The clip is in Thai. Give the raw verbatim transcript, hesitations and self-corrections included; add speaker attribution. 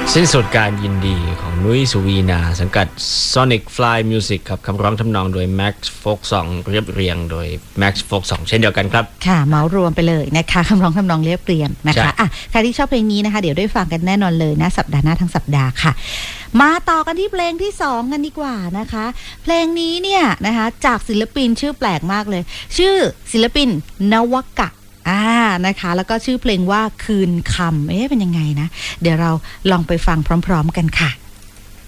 Speaker 1: สิ้นสุดการยินดีของนุ้ยสุวีนาสังกัด Sonic Fly Music ครับคำร้องทำนองโดย Max Folk Song เรียบเรียงโดย Max Folk Song เช่นเดียวกันครับ
Speaker 2: ค่ะเมารวมไปเลยนะคะคำร้องทำนองเรียบเรียงนะคะอ่ะใครที่ชอบเพลงนี้นะคะเดี๋ยวได้ฟังกันแน่นอนเลยนะสัปดาห์หน้าทั้งสัปดาห์ค่ะมาต่อกันที่เพลงที่สองกันดีกว่านะคะเพลงนี้เนี่ยนะคะจากศิลปินชื่อแปลกมากเลยชื่อศิลปินนวกะอ่านะคะแล้วก็ชื่อเพลงว่าคืนคำเอ๊ะเป็นยังไงนะเดี๋ยวเราลองไปฟังพร้อมๆกันค่ะ